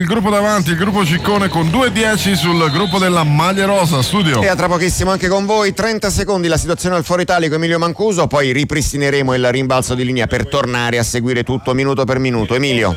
Il gruppo davanti, il gruppo Ciccone con 2-10 sul gruppo della maglia rosa. Studio. E a tra pochissimo anche con voi. 30 secondi la situazione al Foro Italico Emilio Mancuso, poi ripristineremo il rimbalzo di linea per tornare a seguire tutto minuto per minuto. Emilio.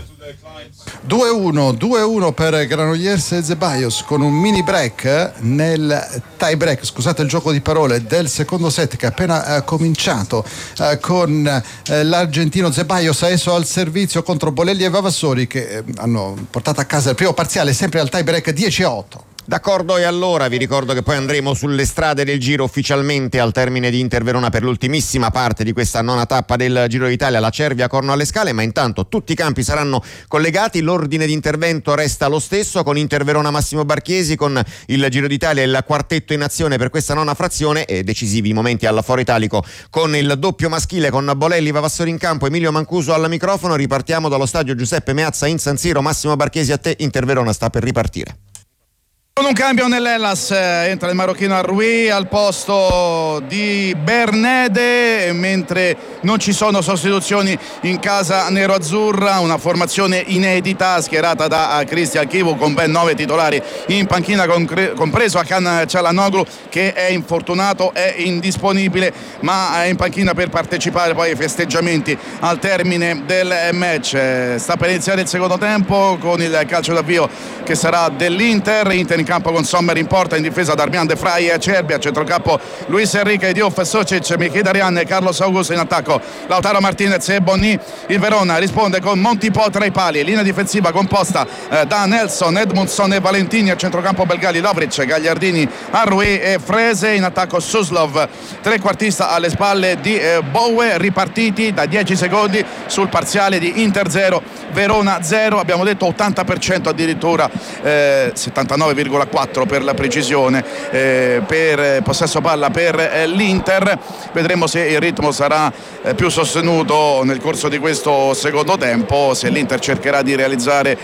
2-1 per Granollers e Zeballos con un mini break nel tie break, scusate il gioco di parole, del secondo set che è appena cominciato con l'argentino Zeballos adesso al servizio contro Bolelli e Vavassori che hanno portato a casa il primo parziale sempre al tie break 10-8. D'accordo, e allora vi ricordo che poi andremo sulle strade del Giro ufficialmente al termine di Inter Verona per l'ultimissima parte di questa nona tappa del Giro d'Italia, la Cervia Corno alle Scale, ma intanto tutti i campi saranno collegati, l'ordine di intervento resta lo stesso con Inter Verona Massimo Barchiesi, con il Giro d'Italia il quartetto in azione per questa nona frazione e decisivi i momenti al Foro Italico con il doppio maschile con Bolelli, Vavassori in campo, Emilio Mancuso al microfono. Ripartiamo dallo stadio Giuseppe Meazza in San Siro. Massimo Barchiesi, a te. Inter Verona sta per ripartire. Con un cambio nell'Hellas entra il marocchino Arrui al posto di Bernede, mentre non ci sono sostituzioni in casa nero-azzurra, una formazione inedita schierata da Cristian Chivu con ben 9 titolari in panchina, compreso Hakan Çalhanoğlu che è infortunato, è indisponibile ma è in panchina per partecipare poi ai festeggiamenti al termine del match. Sta per iniziare il secondo tempo con il calcio d'avvio che sarà dell'Inter. Inter in campo con Sommer in porta, in difesa Darmian De Vrij e Acerbi, a centrocampo Luis Enrique, Diouf, Socic, Mkhitaryan e Carlos Augusto, in attacco Lautaro Martinez e Bonny. Il Verona risponde con Montipò tra i pali, linea difensiva composta da Nelson, Edmundson e Valentini, a centrocampo Belgali, Lovric, Gagliardini, Arrui e Frese, in attacco Suslov, trequartista alle spalle di Bowe, ripartiti da 10 secondi sul parziale di Inter 0 Verona 0, abbiamo detto 80% addirittura, 79,4 per la precisione per possesso palla per l'Inter. Vedremo se il ritmo sarà più sostenuto nel corso di questo secondo tempo, se l'Inter cercherà di realizzare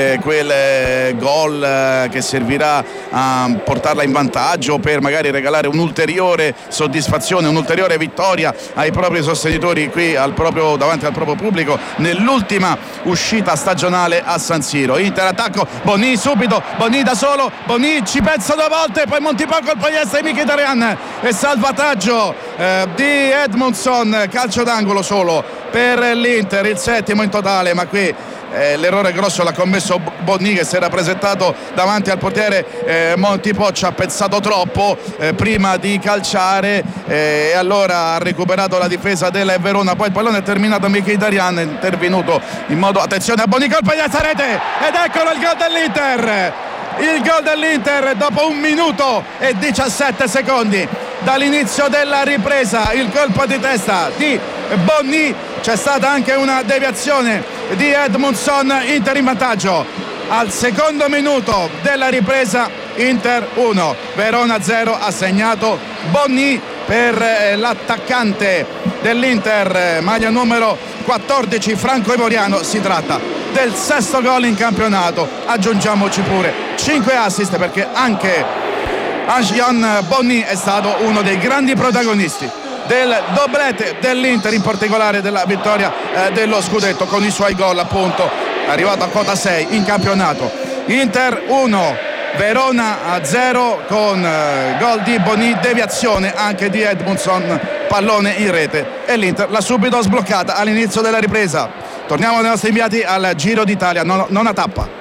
quel gol che servirà a portarla in vantaggio per magari regalare un'ulteriore soddisfazione, un'ulteriore vittoria ai propri sostenitori qui davanti al proprio pubblico nell'ultima uscita stagionale a San Siro. Inter attacco, Bonny subito, Bonny da solo, Bonny ci pensa 2 volte, poi Montipò colpo di destra di Mkhitaryan e salvataggio di Edmundson, calcio d'angolo solo per l'Inter, il 7° in totale, ma qui l'errore grosso l'ha commesso Bonny che si era presentato davanti al portiere Montipò, ci ha pensato troppo prima di calciare e allora ha recuperato la difesa del Verona, poi il pallone è terminato Mkhitaryan, è intervenuto in modo, attenzione a Bonny, colpo di rete ed eccolo il gol dell'Inter. Il gol dell'Inter dopo 1 minuto e 17 secondi dall'inizio della ripresa, il colpo di testa di Bonny, c'è stata anche una deviazione di Edmundson, Inter in vantaggio al secondo minuto della ripresa. Inter 1 Verona 0, ha segnato Bonny per l'attaccante dell'Inter, maglia numero 14 Franco Ivoriano. Si tratta del 6° gol in campionato, aggiungiamoci pure 5 assist perché anche Ange-Jan Bonny è stato uno dei grandi protagonisti del doblete dell'Inter, in particolare della vittoria dello scudetto con i suoi gol, appunto arrivato a quota 6 in campionato. Inter 1 Verona 0 con gol di Bonny, deviazione anche di Edmundson, pallone in rete e l'Inter l'ha subito sbloccata all'inizio della ripresa. Torniamo dai nostri inviati al Giro d'Italia, nona tappa.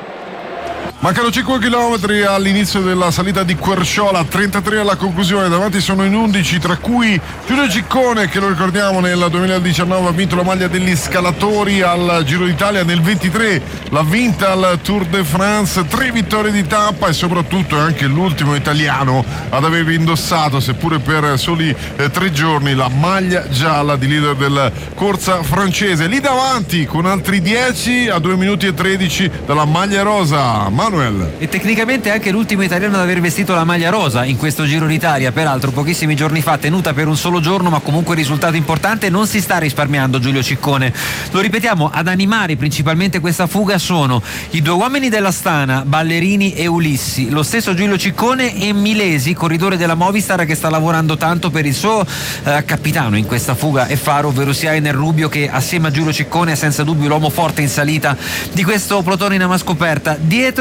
Mancano 5 km all'inizio della salita di Querciola, 33 alla conclusione, davanti sono in 11, tra cui Giulio Ciccone che lo ricordiamo nel 2019 ha vinto la maglia degli scalatori al Giro d'Italia, nel 23 l'ha vinta al Tour de France, 3 vittorie di tappa e soprattutto è anche l'ultimo italiano ad aver indossato, seppure per soli 3 giorni, la maglia gialla di leader della corsa francese. Lì davanti con altri 10 a 2 minuti e 13 dalla maglia rosa. Manuel. E tecnicamente anche l'ultimo italiano ad aver vestito la maglia rosa in questo Giro d'Italia, peraltro pochissimi giorni fa, tenuta per un solo giorno ma comunque risultato importante. Non si sta risparmiando Giulio Ciccone, lo ripetiamo, ad animare principalmente questa fuga sono i due uomini dell'Astana, Ballerini e Ulissi, lo stesso Giulio Ciccone e Milesi, corridore della Movistar, che sta lavorando tanto per il suo capitano in questa fuga e faro, ovvero sia Ener Rubio, che assieme a Giulio Ciccone è senza dubbio l'uomo forte in salita di questo plotone in ama scoperta. Dietro